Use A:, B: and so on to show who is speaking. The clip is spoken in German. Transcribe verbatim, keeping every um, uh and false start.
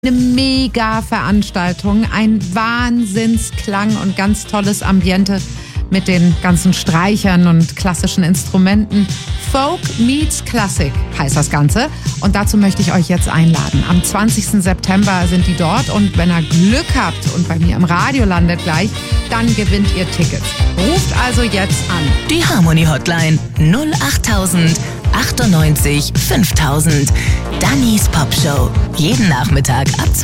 A: Eine mega Veranstaltung, ein Wahnsinnsklang und ganz tolles Ambiente mit den ganzen Streichern und klassischen Instrumenten. Folk meets Classic heißt das Ganze und dazu möchte ich euch jetzt einladen. Am zwanzigsten September sind die dort und wenn ihr Glück habt und bei mir im Radio landet gleich, dann gewinnt ihr Tickets. Ruft also jetzt an.
B: Die Harmony Hotline null achttausend achtundneunzig fünftausend. Dannys Popshow. Jeden Nachmittag ab